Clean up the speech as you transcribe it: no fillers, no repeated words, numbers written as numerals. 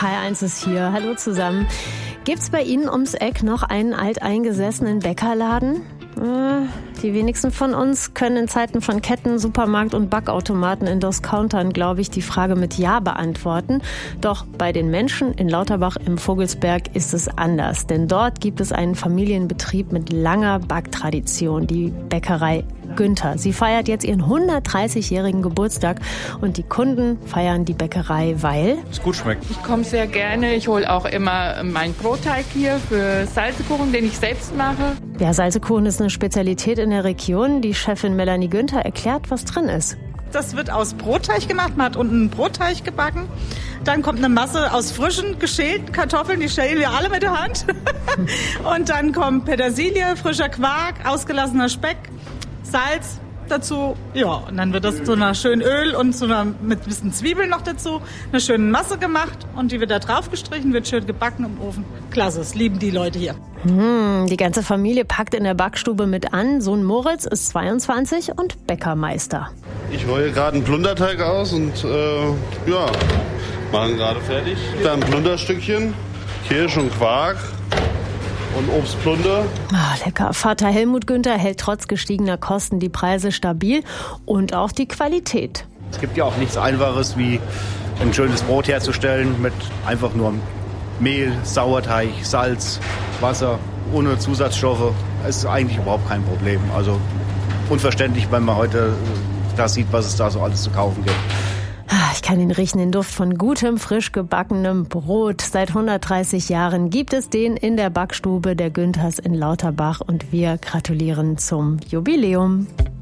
H1 ist hier. Hallo zusammen. Gibt's bei Ihnen ums Eck noch einen alteingesessenen Bäckerladen? Die wenigsten von uns können in Zeiten von Ketten, Supermarkt und Backautomaten in Discountern, glaube ich, die Frage mit Ja beantworten. Doch bei den Menschen in Lauterbach im Vogelsberg ist es anders. Denn dort gibt es einen Familienbetrieb mit langer Backtradition, die Bäckerei Günther. Sie feiert jetzt ihren 130-jährigen Geburtstag und die Kunden feiern die Bäckerei, weil es gut schmeckt. Ich komme sehr gerne. Ich hole auch immer meinen Brotteig hier für Salzekuchen, den ich selbst mache. Ja, Salzekuchen ist eine Spezialität in der Region. Die Chefin Melanie Günther erklärt, was drin ist. Das wird aus Brotteig gemacht. Man hat unten einen Brotteig gebacken. Dann kommt eine Masse aus frischen, geschälten Kartoffeln. Die schälen wir alle mit der Hand. Und dann kommt Petersilie, frischer Quark, ausgelassener Speck, Salz dazu. Ja, und dann wird das zu einer schönen Öl und mit ein bisschen Zwiebeln noch dazu, eine schöne Masse gemacht und die wird da drauf gestrichen, wird schön gebacken im Ofen. Klasse, das lieben die Leute hier. Die ganze Familie packt in der Backstube mit an. Sohn Moritz ist 22 und Bäckermeister. Ich rolle gerade einen Plunderteig aus und machen gerade fertig. Dann Plunderstückchen, Kirsch und Quark. Und Obstplunder. Lecker. Vater Helmut Günther hält trotz gestiegener Kosten die Preise stabil und auch die Qualität. Es gibt ja auch nichts Einfaches, wie ein schönes Brot herzustellen mit einfach nur Mehl, Sauerteig, Salz, Wasser, ohne Zusatzstoffe. Es ist eigentlich überhaupt kein Problem. Also unverständlich, wenn man heute das sieht, was es da so alles zu kaufen gibt. Ich kann ihn riechen, den Duft von gutem, frisch gebackenem Brot. Seit 130 Jahren gibt es den in der Backstube der Günthers in Lauterbach und wir gratulieren zum Jubiläum.